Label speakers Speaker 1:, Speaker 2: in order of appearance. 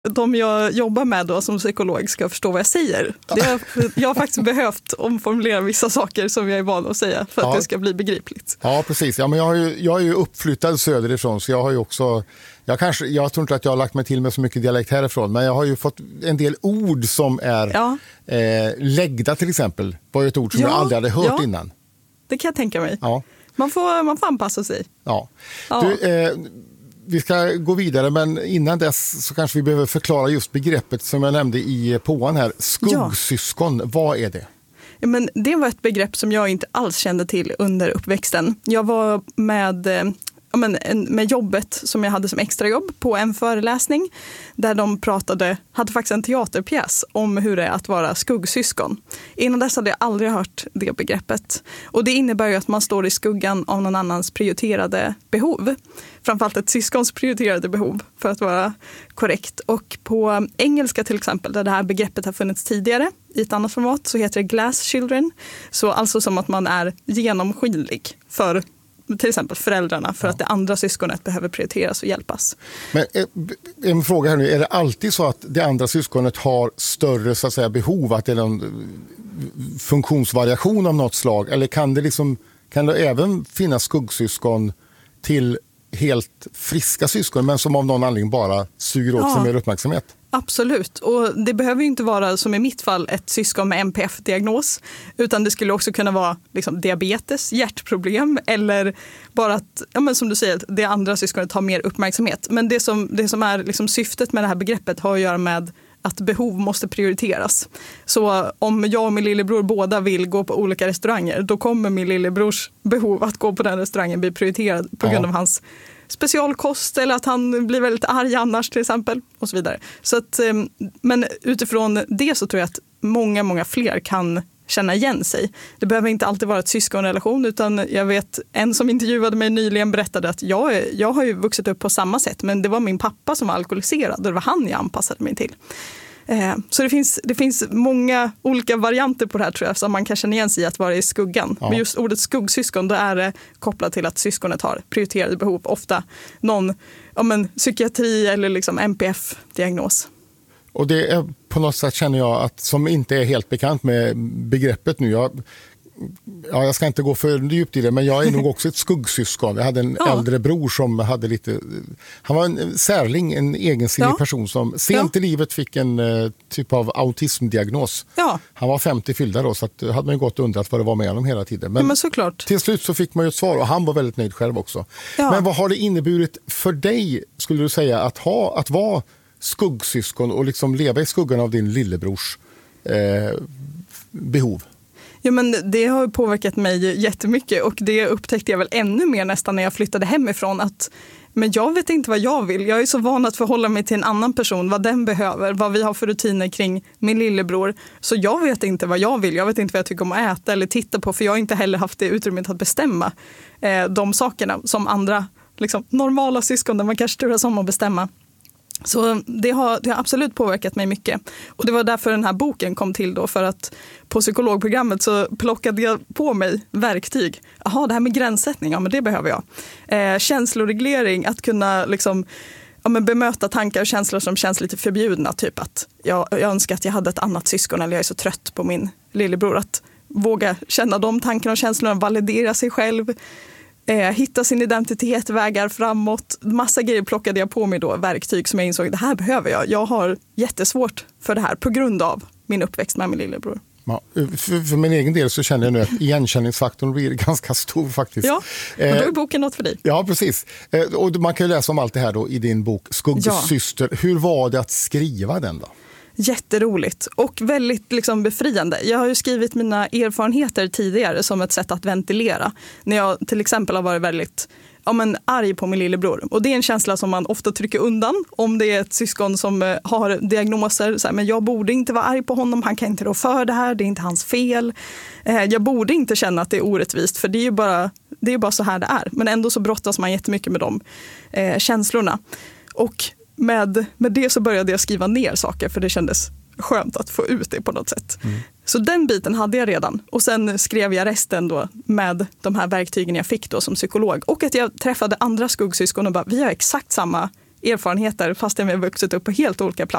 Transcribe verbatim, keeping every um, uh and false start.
Speaker 1: De jag jobbar med då som psykolog ska förstå vad jag säger. Det har, jag har faktiskt behövt omformulera vissa saker som jag är van att säga för att ja. det ska bli begripligt.
Speaker 2: Ja, precis. Ja, men jag, har ju, jag är ju uppflyttad söderifrån, så jag har ju också... Jag, kanske, jag tror inte att jag har lagt mig till med så mycket dialekt härifrån, men jag har ju fått en del ord som är ja. eh, läggda till exempel. Var ju ett ord som ja. jag aldrig hade hört ja. innan.
Speaker 1: Det kan jag tänka mig.
Speaker 2: Ja.
Speaker 1: Man får, man får anpassa sig.
Speaker 2: Ja. ja. Du, eh, vi ska gå vidare, men innan dess så kanske vi behöver förklara just begreppet som jag nämnde i påan här. Skuggsyskon, ja. vad är det?
Speaker 1: Ja, men det var ett begrepp som jag inte alls kände till under uppväxten. Jag var med... Ja, men med jobbet som jag hade som extrajobb på en föreläsning där de pratade, hade faktiskt en teaterpjäs om hur det är att vara skuggsyskon. Innan dess hade jag aldrig hört det begreppet. Och det innebär ju att man står i skuggan av någon annans prioriterade behov. Framförallt ett syskons prioriterade behov för att vara korrekt. Och på engelska till exempel, där det här begreppet har funnits tidigare i ett annat format, så heter det glass children. Så alltså som att man är genomskinlig för till exempel föräldrarna för ja. att det andra syskonet behöver prioriteras och hjälpas.
Speaker 2: Men en fråga här nu, är det alltid så att det andra syskonet har större så att säga, behov, att det är någon funktionsvariation av något slag, eller kan det, liksom, kan det även finnas skuggsyskon till helt friska syskon men som av någon anledning bara suger åt ja. sig mer uppmärksamhet?
Speaker 1: Absolut, och det behöver ju inte vara som i mitt fall ett syskon med N P F-diagnos, utan det skulle också kunna vara liksom, diabetes, hjärtproblem eller bara att, ja, men som du säger, det andra syskonet har mer uppmärksamhet. Men det som, det som är liksom, syftet med det här begreppet har att göra med att behov måste prioriteras. Så om jag och min lillebror båda vill gå på olika restauranger, då kommer min lillebrors behov att gå på den restaurangen bli prioriterad på grund ja. av hans specialkost eller att han blir väldigt arg annars till exempel och så vidare. Så att, men utifrån det så tror jag att många, många fler kan känna igen sig. Det behöver inte alltid vara ett syskonrelation, utan jag vet en som intervjuade mig nyligen berättade att jag, jag har ju vuxit upp på samma sätt, men det var min pappa som var alkoholiserad och det var han jag anpassade mig till. Så det finns, det finns många olika varianter på det här tror jag, som man kan känna igen sig i att vara i skuggan. Ja. Men just ordet skuggsyskon, då är det kopplat till att syskonet har prioriterade behov. Ofta någon ja, men, psykiatri eller liksom N P F-diagnos.
Speaker 2: Och det är på något sätt känner jag att som inte är helt bekant med begreppet nu. Jag, ja, jag ska inte gå för djupt i det, men jag är nog också ett skuggsyskon. Jag hade en ja. äldre bror som hade lite... Han var en särling, en egensinnig ja. person som sent ja. i livet fick en uh, typ av autismdiagnos. Ja. Han var femtio fyllda då, så att, hade man ju gått undrat vad det var med honom hela tiden. Men,
Speaker 1: ja, men såklart.
Speaker 2: Till slut så fick man ju ett svar och han var väldigt nöjd själv också. Ja. Men vad har det inneburit för dig, skulle du säga, att, ha, att vara skuggsyskon och liksom leva i skuggan av din lillebrors eh, behov?
Speaker 1: Ja, men det har påverkat mig jättemycket och det upptäckte jag väl ännu mer nästan när jag flyttade hemifrån att men jag vet inte vad jag vill. Jag är så van att förhålla mig till en annan person, vad den behöver, vad vi har för rutiner kring min lillebror. Så jag vet inte vad jag vill. Jag vet inte vad jag tycker om att äta eller titta på, för jag har inte heller haft det utrymmet att bestämma eh, de sakerna som andra liksom, normala syskon där man kanske turas om att bestämma. Så det har, det har absolut påverkat mig mycket. Och det var därför den här boken kom till då, för att på psykologprogrammet så plockade jag på mig verktyg. Jaha, det här med gränssättning, ja men det behöver jag. Eh, känsloreglering, att kunna liksom, ja, men bemöta tankar och känslor som känns lite förbjudna. Typ att jag, jag önskar att jag hade ett annat syskon eller jag är så trött på min lillebror. Att våga känna de tankarna och känslorna, validera sig själv. Eh, hitta sin identitet, vägar framåt. Massa grejer plockade jag på mig då, verktyg som jag insåg, det här behöver jag. Jag har jättesvårt för det här på grund av min uppväxt med min lillebror.
Speaker 2: Ja, för, för min egen del så känner jag nu att igenkänningsfaktorn blir ganska stor faktiskt.
Speaker 1: Ja, och då är boken något för dig.
Speaker 2: Ja, precis. Eh, och man kan ju läsa om allt det här då i din bok Skuggsyster. Ja. Hur var det att skriva den då?
Speaker 1: Jätteroligt och väldigt liksom befriande. Jag har ju skrivit mina erfarenheter tidigare som ett sätt att ventilera. När jag till exempel har varit väldigt ja, men, arg på min lillebror. Och det är en känsla som man ofta trycker undan om det är ett syskon som har diagnoser. Så här, men jag borde inte vara arg på honom, han kan inte rå för det här, det är inte hans fel. Eh, jag borde inte känna att det är orättvist, för det är ju bara, det är bara så här det är. Men ändå så brottas man jättemycket med de eh, känslorna. Och Med, med det så började jag skriva ner saker, för det kändes skönt att få ut det på något sätt. Mm. Så den biten hade jag redan. Och sen skrev jag resten då med de här verktygen jag fick då som psykolog. Och att jag träffade andra skuggsyskon och bara, vi har exakt samma erfarenheter fast vi har vuxit upp på helt olika platser.